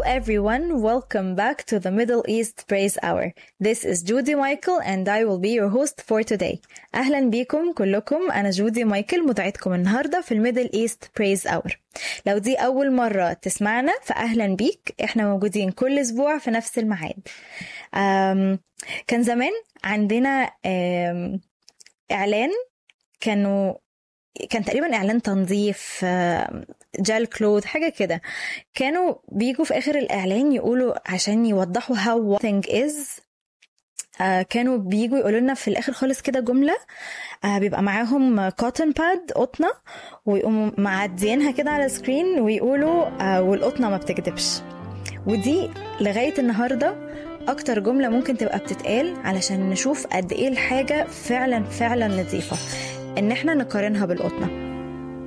everyone, welcome back to the Middle East Praise Hour. This is Judy Michael and I will be your host for today. أهلا بيكم كلكم، أنا جودي مايكل مذيعتكم النهاردة في الميدل إيست برايز أور. لو دي أول مرة تسمعنا فأهلا بيك، إحنا موجودين كل أسبوع في نفس الميعاد. كان زمان عندنا إعلان، كان تقريبا إعلان تنظيف جل كلوث حاجة كده. كانوا بيجوا في آخر الإعلان يقولوا عشان يوضحوا how thing is. كانوا بيجوا يقولوا لنا في الآخر خالص كده جملة، بيبقى معاهم cotton pad قطنة، ويقوموا معدينها كده على سكرين ويقولوا والقطنة ما بتكدبش. ودي لغاية النهاردة أكتر جملة ممكن تبقى بتتقال علشان نشوف قد إيه الحاجة فعلا نظيفة، إن إحنا نقارنها بالقطنة.